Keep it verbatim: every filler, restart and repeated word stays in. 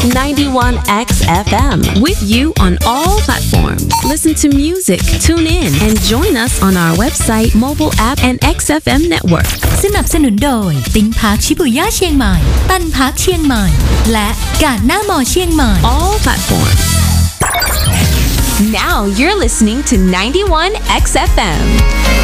ninety-one X F M with you on all platforms. Listen to music, tune in, and join us on our website, mobile app, and เอ็กซ์ เอฟ เอ็ม network. สนับสนุนโดยติ้งพาร์คชิบุย่าเชียงใหม่ตันพาร์คเชียงใหม่และกาดหน้ามอเชียงใหม่ All platforms. Now you're listening to ninety-one X F M.